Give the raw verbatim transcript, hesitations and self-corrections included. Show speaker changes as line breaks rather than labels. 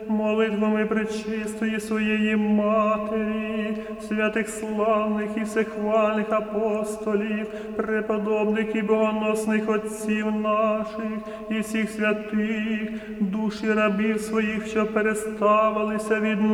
молитвами пречистої своєї Матері, святих славних і всехвальних апостолів, преподобних і богоносних отців наших, і всіх святих, душі рабів своїх, що переставилися від